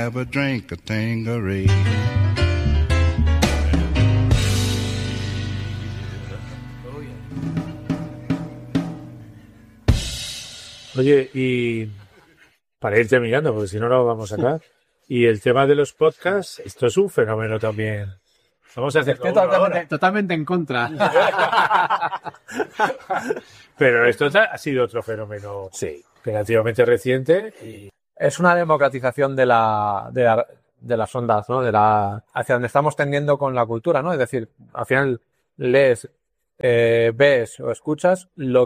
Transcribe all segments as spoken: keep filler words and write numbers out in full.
have a drink of Tanqueray. Oye, y para ir terminando, porque si no, no lo vamos a sacar. Y el tema de los podcasts, esto es un fenómeno también. Vamos a hacer Estoy totalmente, totalmente en contra. Pero esto ha sido otro fenómeno Sí. relativamente reciente. Y... Es una democratización de la, de la, de las ondas, ¿no? De la, hacia donde estamos tendiendo con la cultura, ¿no? Es decir, al final lees, eh, ves o escuchas lo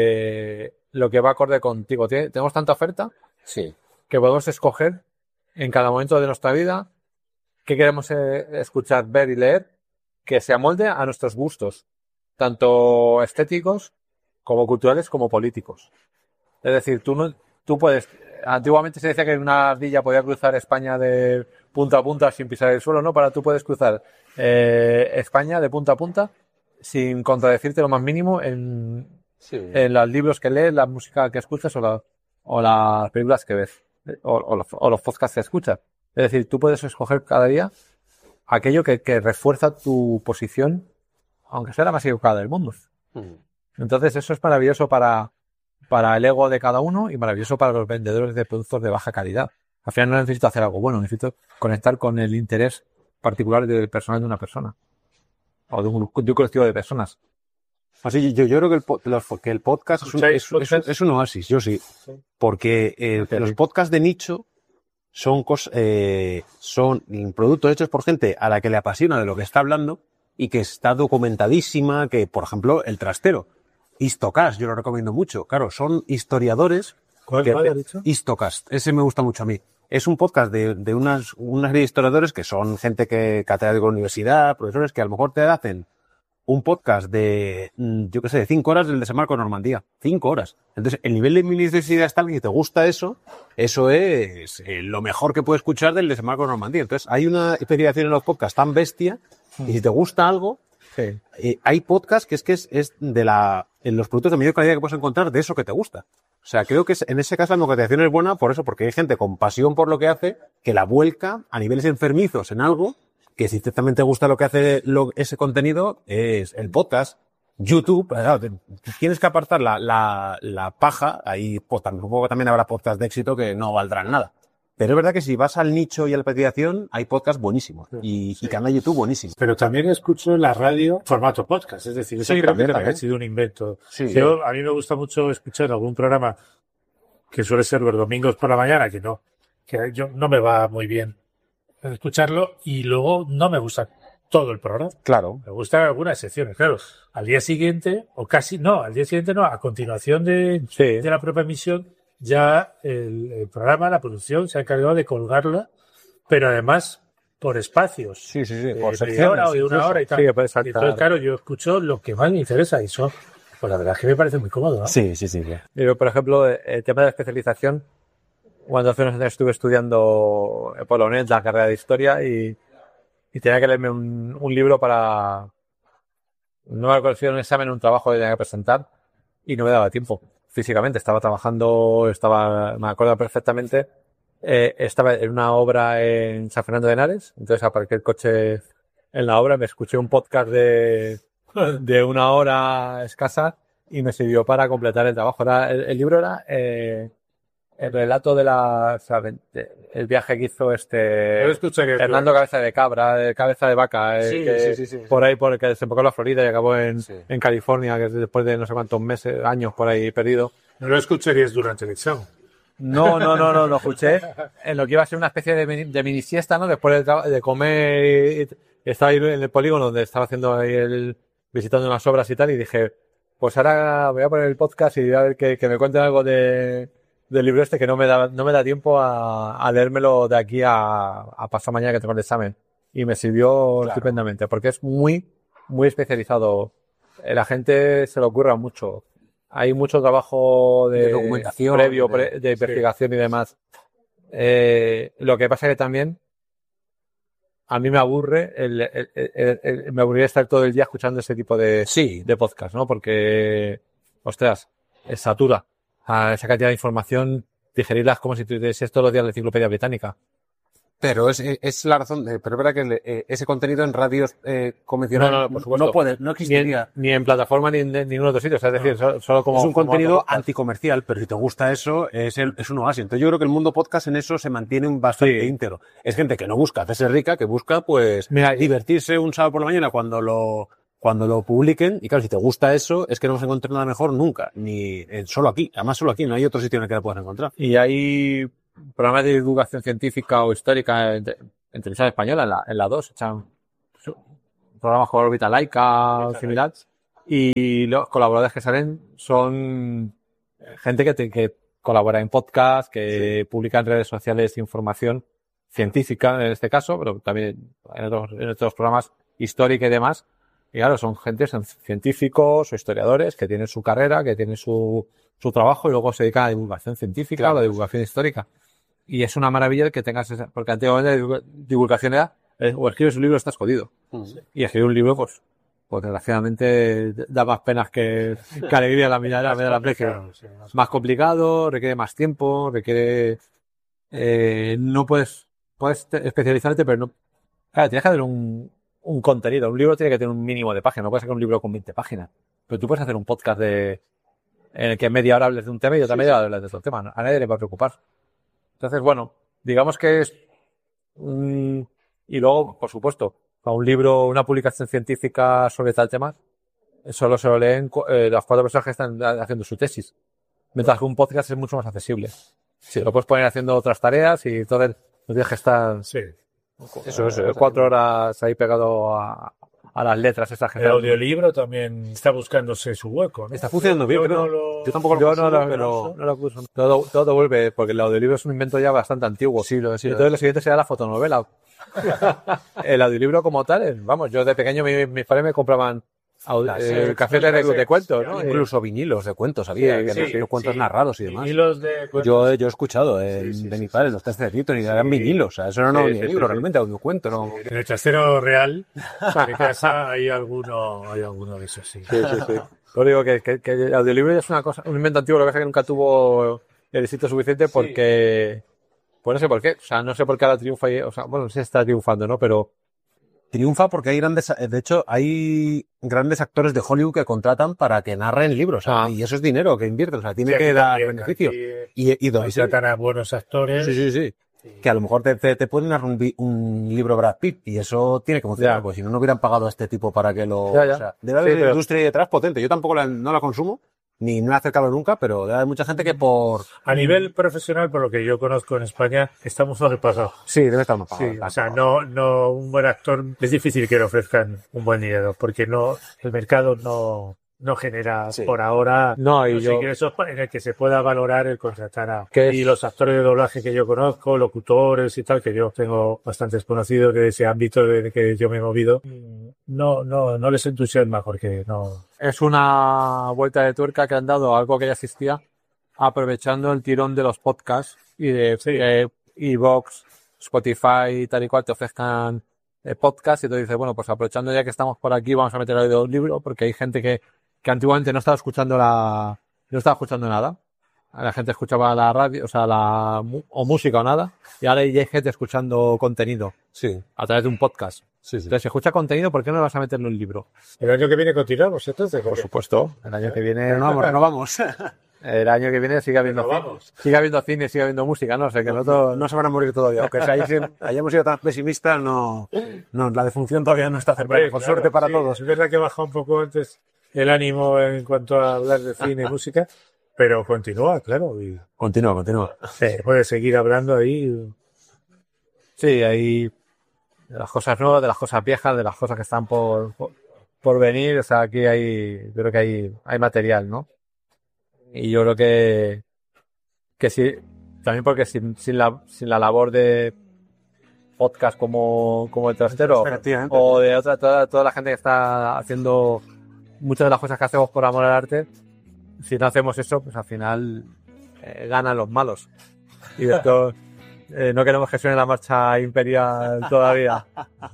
que, lo que va acorde contigo. Tien- Tenemos tanta oferta Sí. que podemos escoger en cada momento de nuestra vida qué queremos eh, escuchar, ver y leer, que se amolde a nuestros gustos, tanto estéticos como culturales como políticos. Es decir, tú no, tú puedes, antiguamente se decía que una ardilla podía cruzar España de punta a punta sin pisar el suelo, ¿no? Para tú puedes cruzar eh, España de punta a punta sin contradecirte lo más mínimo en, Sí. en los libros que lees, la música que escuchas o, la, o las películas que ves o, o, los, o los podcasts que escuchas. Es decir, tú puedes escoger cada día aquello que, que refuerza tu posición, aunque sea la más equivocada del mundo. Mm. Entonces eso es maravilloso para, para el ego de cada uno y maravilloso para los vendedores de productos de baja calidad. Al final no necesito hacer algo bueno, necesito conectar con el interés particular del personal de una persona o de un, de un colectivo de personas. Así, yo, yo creo que el, po- los- que el podcast es un, ¿Escucháis es, un- es un- podcast? es un oasis, yo sí. Porque eh, los podcasts de nicho son, cos- eh, son productos hechos por gente a la que le apasiona de lo que está hablando y que está documentadísima, que, por ejemplo, El Trastero. Histocast, yo lo recomiendo mucho. Claro, son historiadores. ¿Cuál, que- cuál has dicho? Histocast, ese me gusta mucho a mí. Es un podcast de, de unas, una serie de historiadores que son gente que catedráticos de la universidad, profesores que a lo mejor te hacen un podcast de, mm, yo qué sé, de cinco horas del desembarco de Normandía. Cinco horas. Entonces, el nivel de minuciosidad está y te gusta eso, eso es eh, lo mejor que puedes escuchar del desembarco de Normandía. Entonces, hay una especialización en los podcasts tan bestia, y si te gusta algo, Sí. eh, hay podcasts que es que es, es de la, en los productos de mayor calidad que puedes encontrar de eso que te gusta. O sea, creo que es- en ese caso la democratización es buena por eso, porque hay gente con pasión por lo que hace, que la vuelca a niveles enfermizos en algo, que si también te gusta lo que hace lo- ese contenido, es el podcast, YouTube, claro, te- tienes que apartar la, la, la paja, ahí pues tampoco también habrá podcasts de éxito que no valdrán nada. Pero es verdad que si vas al nicho y a la especialización, hay podcasts buenísimos, y, y canal de YouTube buenísimos. Pero también escucho la radio formato podcast, es decir, eso Sí, creo también, que también también. ha sido un invento. Sí. Yo, a mí me gusta mucho escuchar algún programa que suele ser los domingos por la mañana, que no, que yo no me va muy bien escucharlo y luego no me gusta todo el programa. Claro. Me gustan algunas secciones, claro. Al día siguiente, o casi, no, al día siguiente no, a continuación de, Sí. de la propia emisión, ya el, el programa, la producción, se ha encargado de colgarla, pero además por espacios. Sí, sí, sí. de Por media secciones. hora o de una incluso. hora y tal. Sí, que puedes Y saltar. entonces, claro, yo escucho lo que más me interesa y eso, pues la verdad es que me parece muy cómodo, ¿no? Sí, sí, sí. Yo, por ejemplo, el tema de la especialización, cuando hace unos años estuve estudiando en Polonet la carrera de historia y, y tenía que leerme un, un libro para, no me acuerdo si era un examen o un trabajo que tenía que presentar y no me daba tiempo físicamente. Estaba trabajando, estaba, me acuerdo perfectamente, eh, estaba en una obra en San Fernando de Henares, entonces aparqué el coche en la obra, me escuché un podcast de, de una hora escasa y me sirvió para completar el trabajo. Era, el, el libro era eh, el relato de la, o sea, de- de- el viaje que hizo este Yo escuché que Hernando Cabeza de Cabra, de Cabeza de Vaca, eh, Sí, que sí, sí, sí. por ahí, por el que desembocó en la Florida y acabó en, Sí. en California, que es después de no sé cuántos meses, años por ahí perdido. No lo escucharías durante el examen. No, no, no, no, lo escuché en lo que iba a ser una especie de mini, de mini siesta, ¿no? Después de, tra- de comer y, y estaba ahí en el polígono donde estaba haciendo ahí el, visitando unas obras y tal, y dije, pues ahora voy a poner el podcast y a ver que, que me cuenten algo de, del libro este que no me da, no me da tiempo a, a leérmelo de aquí a, a pasado mañana que tengo el examen. Y me sirvió Claro. estupendamente, porque es muy, muy especializado. La gente se le ocurra mucho. Hay mucho trabajo de, De documentación, previo, de- pre- de investigación y demás. Eh, lo que pasa es que también a mí me aburre, el, el- el- el- me aburría estar todo el día escuchando ese tipo de, Sí. de podcast, ¿no? Porque, ostras, es satura. A esa cantidad de información, digerirlas como si tuvieses todos los días la enciclopedia británica. Pero es, es la razón, eh, pero es verdad que le- eh, ese contenido en radios eh, convencionales No, no, por supuesto. no puede, no Ni en, existiría. ni en plataforma ni en, en ningún otro sitio. O sea, es decir, solo, solo como. Es un como contenido podcast. anticomercial, pero si te gusta eso, es, el, es un oasis. Entonces yo creo que el mundo podcast en eso se mantiene un bastante Sí. íntegro. Es gente que no busca hacerse rica, que busca pues Mira, divertirse un sábado por la mañana cuando lo cuando lo publiquen. Y claro, si te gusta eso, es que no vas a encontrar nada mejor nunca. Ni eh, solo aquí. Además solo aquí, no hay otro sitio en el que la puedas encontrar. Y hay programas de divulgación científica o histórica en, en televisión española, en la, en la dos, echan su- programas como Órbita Laica o similar. Y los colaboradores que salen son gente que, te- que colabora en podcast, que publica en redes sociales información científica en este caso, pero también en otros, en otros programas histórica y demás. Y claro, son gente, son científicos o historiadores que tienen su carrera, que tienen su, su trabajo y luego se dedican a la divulgación científica o a la divulgación histórica. Y es una maravilla el que tengas esa, porque antiguamente la divulga- divulgación era, eh, o escribes un libro o estás jodido. Y escribir un libro, pues, pues desgraciadamente da más penas que, que alegría la mirada, la aprecio. Claro, sí, más- Más complicado, requiere más tiempo, requiere, eh, no puedes, puedes te- especializarte, pero no, claro, tienes que hacer un, un contenido. Un libro tiene que tener un mínimo de páginas, no puedes sacar un libro con veinte páginas. Pero tú puedes hacer un podcast de, en el que media hora hables de un tema y otra media hora hables de otro tema. A nadie le va a preocupar. Entonces, bueno, digamos que es, mm, y luego, por supuesto, para un libro, una publicación científica sobre tal tema, solo se lo leen cu- eh, las cuatro personas que están ha- haciendo su tesis. Mientras que un podcast es mucho más accesible. Sí, lo puedes poner haciendo otras tareas y entonces no tienes que estar Sí. eso, eso, cuatro horas ahí pegado a, a las letras esas que El audiolibro también está buscándose su hueco, ¿no? Está funcionando bien, Yo pero no lo- yo tampoco lo Yo consumo, no lo, pero no lo uso. Todo, todo vuelve, porque el audiolibro es un invento ya bastante antiguo. Sí, lo es, sí, Y lo entonces es. lo siguiente será la fotonovela. El audiolibro como tal, eh, vamos, yo de pequeño mi- mis padres me compraban audi- Las- eh, sí, cafés de, las- de cuentos, ¿no? incluso vinilos de cuentos había, Sí, que sí, eran aquellos cuentos sí. narrados y demás. Hilos de cuentos. Yo, yo he escuchado eh, Sí, sí, de sí. mi padre los tres cerditos y eran vinilos, o sea, eso no era Sí, un sí, audiolibro, sí, sí. realmente audiocuento, no. En el trastero real, en mi casa hay alguno, hay alguno de esos, sí. Sí, sí, sí. Yo digo que, que, que el audiolibro ya es una cosa, un invento antiguo, lo que pasa es que nunca tuvo el éxito suficiente porque, pues no sé por qué, o sea, no sé por qué ahora triunfa, y- o sea, bueno, no sé si está triunfando, ¿no? Pero Triunfa porque hay grandes, de hecho, hay grandes actores de Hollywood que contratan para que narren libros, Ah. y eso es dinero que invierten, o sea, tiene Sí, que aquí dar también, beneficio. aquí, eh, Y, y do- y sí, contratan a buenos actores. sí, sí, sí. Que a lo mejor te, te, te pueden dar un, vi- un libro Brad Pitt y eso tiene que funcionar, Ya. pues si no, no hubieran pagado a este tipo para que lo... Ya, ya. O sea, debe haber Sí, una pero- industria ahí detrás potente. Yo tampoco la, no la consumo, ni me he acercado nunca, pero debe haber mucha gente que por... A nivel profesional, por lo que yo conozco en España, está muy sobrepasado. Sí, debe estar más Sí, o sea, no, no, un buen actor es difícil que le ofrezcan un buen dinero, porque no, el mercado no, no genera Sí. por ahora no, y los yo, ingresos pa- en el que se pueda valorar el contratar a. ¿Qué es? Y los actores de doblaje que yo conozco, locutores y tal, que yo tengo bastantes conocidos de ese ámbito de que yo me he movido, no, no, no les entusiasma porque no. es una vuelta de tuerca que han dado a algo que ya existía, aprovechando el tirón de los podcasts y de Sí. eh, iVoox, Spotify y tal y cual te ofrezcan eh, podcasts y tú dices, bueno, pues aprovechando ya que estamos por aquí vamos a meter el audiolibro porque hay gente que, que antiguamente no estaba escuchando la, no estaba escuchando nada. La gente escuchaba la radio, o sea, la, mu- o música o nada, y ahora ya hay gente escuchando contenido Sí, a través de un podcast. sí, sí. Entonces, si escucha contenido, ¿por qué no le vas a meterle un libro? El año que viene continuamos, entonces. Por supuesto. El año que viene, No, vamos, no vamos. el año que viene sigue habiendo Pero cine, vamos. sigue habiendo cine, sigue habiendo música, no sé, que nosotros No se van a morir todavía. Aunque sea, hayamos- hayamos sido tan pesimistas, no, no, la defunción todavía no está cercana. Hombre, Por claro, suerte para sí, todos. Es verdad que baja un poco antes el ánimo en cuanto a hablar de cine y música, pero continúa, claro, y Continúa, continúa. se puede seguir hablando ahí. sí, hay de las cosas nuevas, de las cosas viejas, de las cosas que están por, por, por venir, o sea, aquí hay, yo creo que hay, hay material, ¿no? Y yo creo que, que sí, también porque sin, sin la, sin la labor de podcast como, como el trastero, Efectivamente. o de otra, toda, toda la gente que está haciendo muchas de las cosas que hacemos por amor al arte, si no hacemos eso, pues al final eh, ganan los malos. Y esto, eh, no queremos que suene la marcha imperial todavía.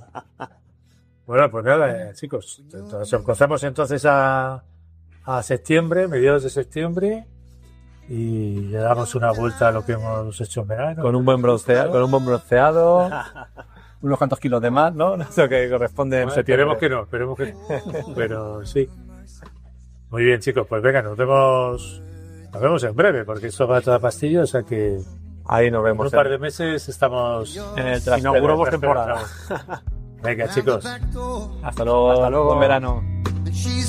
Bueno, pues nada, eh, chicos, entonces, empezamos entonces a, a septiembre, mediados de septiembre, y le damos una vuelta a lo que hemos hecho en verano. Con un buen bronceado, con un buen bronceado, unos cuantos kilos de más, ¿no? Eso que corresponde en Bueno, septiembre. esperemos que no, esperemos que no. Pero sí. Muy bien, chicos, pues venga, nos vemos, nos vemos en breve, porque esto va a toda pastilla, o sea que Ahí nos en vemos. un par de meses estamos En el trastero, Inauguramos en el trastero temporada. otra vez. Venga, chicos. Hasta luego. Hasta luego. Buen verano. She's